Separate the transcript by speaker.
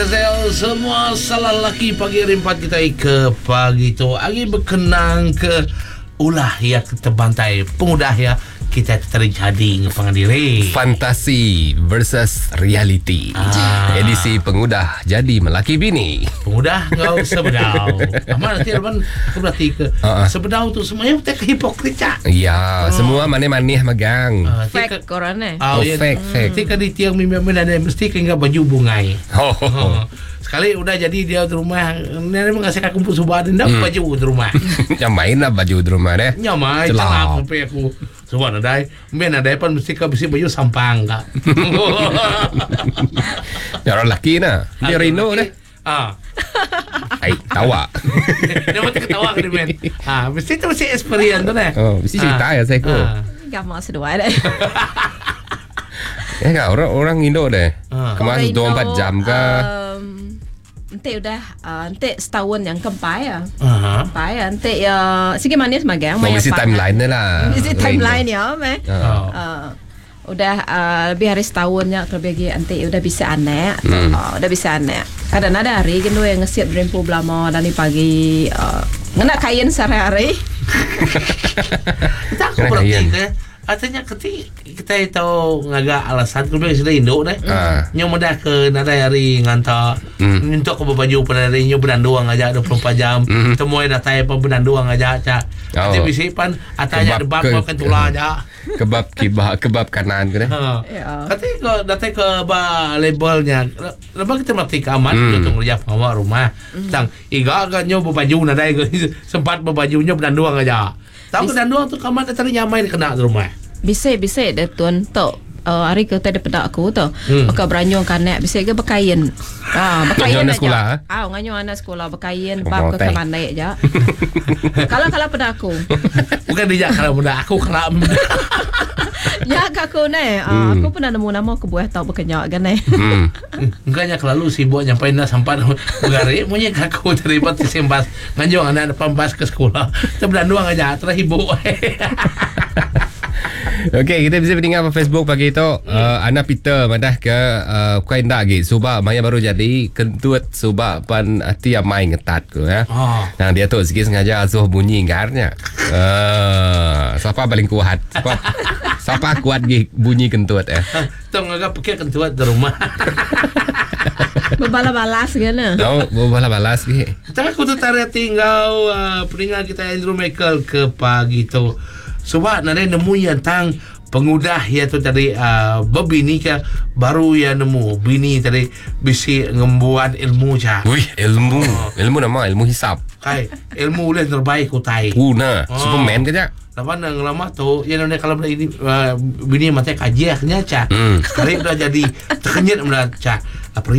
Speaker 1: Semua salah laki pagi rimpat kita ke pagi tu agi berkenang ke ulah ya kita bantai pengudah ya kita terjadi ngepangandiri
Speaker 2: Fantasi versus reality. Edisi pengudah jadi melaki bini.
Speaker 1: pengudah kau sebedau amal nanti Arman aku berarti ke sebedau tu semuanya kita ke hipokrit
Speaker 2: Ya, semua manih-manih megang.
Speaker 3: Fake korang
Speaker 2: Fake.
Speaker 1: Ketika di tiang mimpi ada mesti kena baju bungai. Sekali udah jadi dia di rumah nenek mengasih aku kumpul subah dan baju di rumah.
Speaker 2: Nyamain lah baju di rumah deh.
Speaker 1: Nyamai celak sampai aku subah nadai. Men nadai pan mesti kau besi baju sampang kak.
Speaker 2: Ya orang laki nah. Dia Rino deh. Hai, tawa.
Speaker 1: Dia mesti ketawa ke men. Mesti tu mesti experience tu deh.
Speaker 2: Mesti cerita ya saya ko.
Speaker 3: Gamak sedua deh.
Speaker 2: Enggak, orang Indo deh. Kemas 24 jam kah?
Speaker 3: Nanti udah nanti setahun yang keempat ya. Keempat ya. Nanti ya sikit manis magang.
Speaker 2: Mesti timeline lah.
Speaker 3: Mesti timeline ya, meh. Udah lebih hari setahunnya lebih lagi nanti udah bisa anak. Udah bisa anak. Kadang ada hari gitu yang ngesiap rempu belamo dari pagi ngena kain sehari-hari.
Speaker 1: Kita aku berarti artinya kita tahu ngagak alasan kalau sudah Indo deh. Nyo mudah ke nada hari nganta untuk ke baju pada hari nyo berdanduang aja 24 jam. Temuai datai pa berdanduang aja cak. Nanti bisipan atanya debak kan tulah aja.
Speaker 2: Kebab kanan ke deh.
Speaker 1: Katanya kalau datai ke labelnya. Lepas kita mati aman untuk ngejap sama rumah. Tang iga kan nyo baju nada sempat berbajunya berdanduang aja. Tahu berdanduang tu kamar tadi nyamai kena di rumah.
Speaker 3: Bisa deh tuan tok. Hari kita ada pedak aku tu. Maka beranyong kanak bisa ke berkain. Berkain aja. Nganyong anak sekolah berkain bab ke mana aja. Kalau pedak aku.
Speaker 1: Bukan dia kalau pedak aku keram.
Speaker 3: Ya aku nih. Aku pernah nemu nama aku buah tau berkenyak kan
Speaker 1: Enggaknya lalu sibuk nyampai nak sampai bergari punya aku terlibat sembas nganyong anak pembas ke sekolah. Kita berdanduang aja terhibur.
Speaker 2: Okey, kita bisa mendengar pada Facebook pagi itu. Ana Peter madah ke kuai ndak gi subak maya baru jadi kentut subak pan tiap main ngetat ku ya. Nah dia tu sikit sengaja asuh bunyi garnya. Siapa paling kuat? Siapa kuat gi bunyi kentut ya?
Speaker 1: Tong agak pakai kentut di rumah.
Speaker 3: Berbalas-balas kan
Speaker 2: berbalas gi.
Speaker 1: Tapi aku tu tarik tinggal peningal kita Andrew Michael ke pagi tu. Sebab nanti nemu yang tang pengudah ya tu tadi berbini ke baru ya nemu bini tadi bisi ngembuat ilmu je.
Speaker 2: Wih, ilmu nama ilmu hisap.
Speaker 1: Kai ilmu le terbaik utai.
Speaker 2: Nah, Superman ke jak.
Speaker 1: Lepas nang lama tu ya nanti kalau ini bini mata kajiannya cak. Kali dah jadi terkenyit mula cak.